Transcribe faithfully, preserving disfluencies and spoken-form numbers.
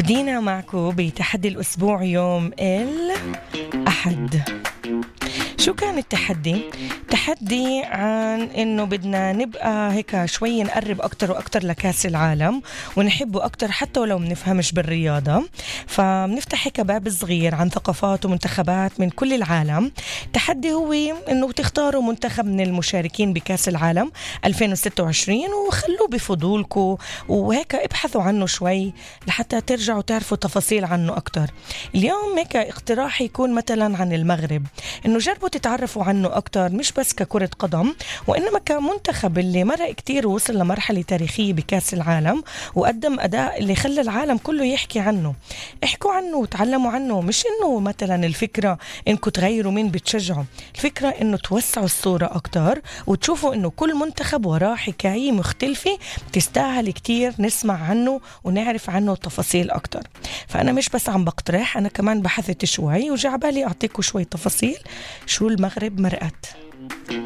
بدينا معكم بتحدي الأسبوع يوم الأحد. شو كان التحدي؟ تحدي عن إنه بدنا نبقى هيك شوي نقرب أكتر وأكتر لكأس العالم ونحبه أكتر حتى ولو منفهمش بالرياضة. فبنفتح هيك باب صغير عن ثقافات ومنتخبات من كل العالم. التحدي هو إنه تختاروا منتخب من المشاركين بكأس العالم ألفين وستة وعشرين وخلوه بفضولكم وهيك ابحثوا عنه شوي لحتى ترجعوا تعرفوا تفاصيل عنه أكتر. اليوم هيك اقتراح يكون مثلا عن المغرب، إنه جربوا تتعرفوا عنه أكتر مش بس ككرة قدم وإنما كمنتخب اللي مرق كتير ووصل لمرحلة تاريخية بكأس العالم وقدم أداء اللي خلى العالم كله يحكي عنه. احكوا عنه وتعلموا عنه، مش إنه مثلا الفكرة إنكم تغيروا مين بتشجعوا، الفكرة إنه توسعوا الصورة أكتر وتشوفوا إنه كل منتخب وراه حكاية مختلفة تستاهل كتير نسمع عنه ونعرف عنه تفاصيل أكتر. فأنا مش بس عم بقترح، أنا كمان بحثت شوي وجعبالي أعطيكم شوي تفاصيل شو المغرب مرقت.